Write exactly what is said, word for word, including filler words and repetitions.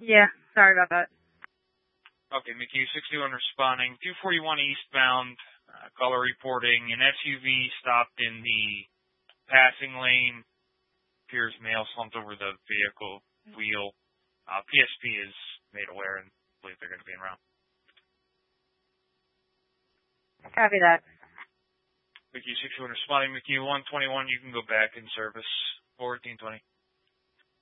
Yeah, sorry about that. Okay, M C U sixty-one responding. two forty-one eastbound, uh, caller reporting an S U V stopped in the passing lane. Appears male slumped over the vehicle wheel. Uh, P S P is made aware and believe they're going to be en route. Copy that. M C U sixty-one responding. M C U one twenty-one, you can go back in service. fourteen twenty.